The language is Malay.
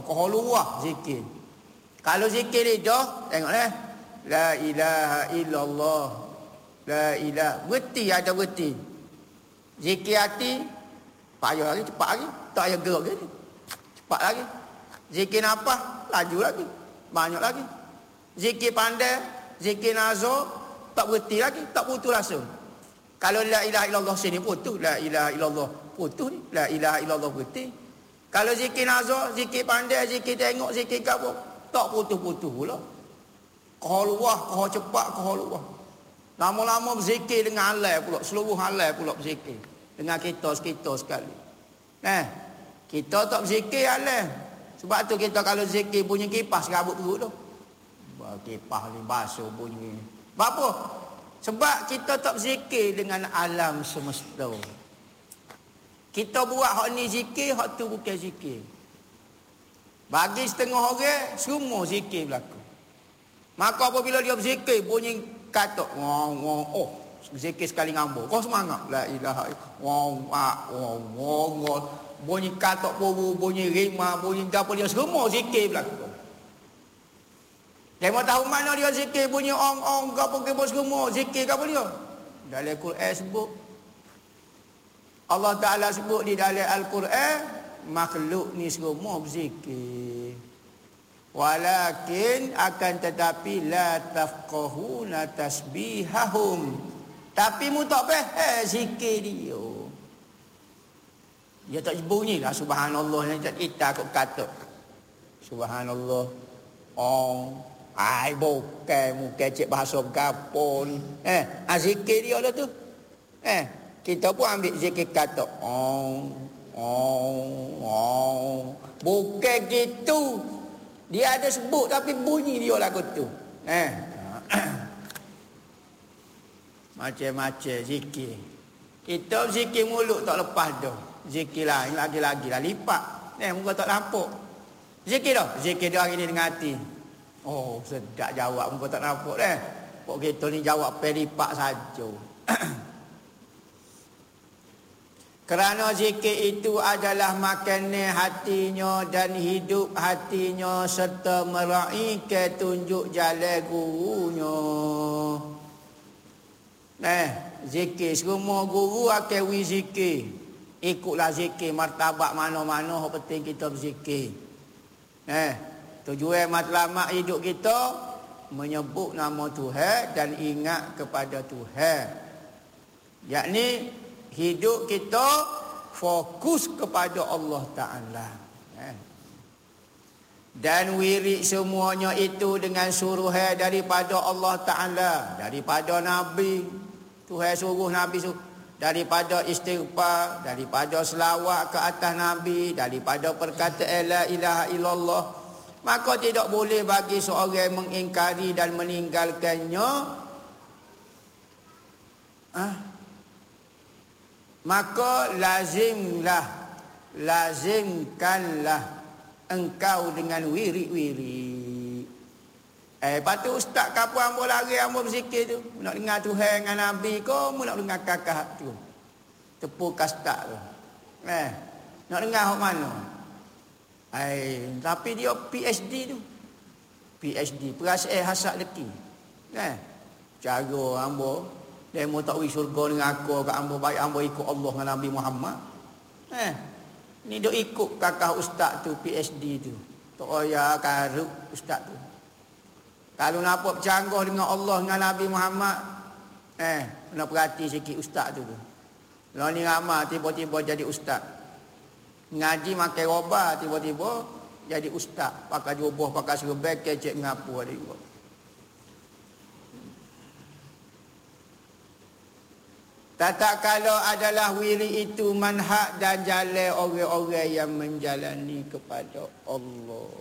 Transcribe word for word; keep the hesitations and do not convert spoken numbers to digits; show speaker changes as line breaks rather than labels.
Kau luah zikir. Kalau zikir lidah, tengok eh. La ilaha illallah. La ilaha. Berhenti ada berhenti. Zikir hati, payah lagi, cepat lagi. Tak payah gerak lagi. Cepat lagi. Zikir nafas, laju lagi. Banyak lagi. Zikir pandai, zikir nazar, tak berhenti lagi, tak putus langsung. Kalau la ilaha illallah sini putus, la ilaha illallah putus ni, la ilaha illallah berhenti. Kalau zikir nazar, zikir pandai, zikir tengok, zikir kabur, tak putus-putus pula. Kau luah, kau cepat, kau luah. Lama-lama berzikir dengan halal pula, seluruh halal pula berzikir. Dengan kita sekitar sekali. Nah, kita tak berzikir halal. Sebab tu kita kalau zikir bunyi kipas serabut perut tu. Kipas ni basuh bunyi. Sebab apa? Sebab kita tak berzikir dengan alam semesta. Kita buat hak ni zikir, hak tu bukan zikir. Bagi setengah orang, semua zikir berlaku. Maka apabila dia berzikir, bunyi katok, wong wong oh, zikir sekali ngambul. Kau semangat. La ilaha illallah. Wong wong wong wong. Bunyi katok buru, bunyi rima, bunyi gapo dia semua zikir berlaku. Dia mau tahu mana dia zikir bunyi ong ong gapo gapo semua zikir gapo dia. Dalam Quran sebut, Allah Taala sebut di dalam Al-Quran, makhluk ni semua berzikir. Walakin akan tetapi la tafqahuna tasbihahum. Tapi mu tak faham zikir dia. Dia tak bunyilah subhanallah ni tak kita kok kata. Subhanallah. Oh, ai bukan mu kecek bahasa gapo ni. Eh, zikir dia lah tu. Eh, kita pun ambil zikir kata. Oh, oh, oh. Bukan gitu. Dia ada sebut tapi bunyi dia lagu tu. Eh. Macam-macam zikir. Kita zikir mulut tak lepas dah. Zikir lain lagi-lagi lah lipat. Eh, muka tak nampak. Zikir dah. Zikir dia hari ni dengan hati. Oh, sedap jawab. Muka tak nampak eh. Pok kita ni jawab peripak saja. Kerana zikir itu adalah makanan hatinya dan hidup hatinya serta meraih ketunjuk jalan gurunya. Eh, zikir semua guru akan wi zikir. Ikutlah zikir martabat mana-mana yang penting kita berzikir. Eh, tujuan matlamat hidup kita menyebut nama Tuhan dan ingat kepada Tuhan. Yakni hidup kita fokus kepada Allah Ta'ala. Eh. Dan wirid semuanya itu dengan suruhan daripada Allah Ta'ala. Daripada Nabi. Tuhan suruh Nabi suruh. Daripada istighfar. Daripada selawat ke atas Nabi. Daripada perkataan la ilaha illallah. Maka tidak boleh bagi seorang mengingkari dan meninggalkannya. Ah. Maka lazimlah, lazimkanlah engkau dengan wirid-wirid. Eh, lepas tu ustaz kapu ambo lari ambo berzikir tu. Nak dengar Tuhan dengan Nabi ko, mu nak dengar kakak tu. Tepuk kastak tu. Eh, nak dengar hok mana? Eh, tapi dia P H D tu. P H D, perasaan hasad leki. Eh, cara ambo dia mau tak wis syurga dengan aku kat ambo baik ambo ikut Allah dengan Nabi Muhammad. Eh, ni dok ikut kakak ustaz tu P H D tu. Tok oya karuk ustaz tu. Kalau nampak bercanggah dengan Allah dengan Nabi Muhammad, eh, kena perhati sikit ustaz tu tu. Kalau ni ramah tiba-tiba jadi ustaz. Ngaji makan roba tiba-tiba jadi ustaz. Pakai jubah, pakai serban, kecek mengapu ada juga. Tak kalau adalah wirid itu manhaj dan jalan orang-orang yang menjalani kepada Allah.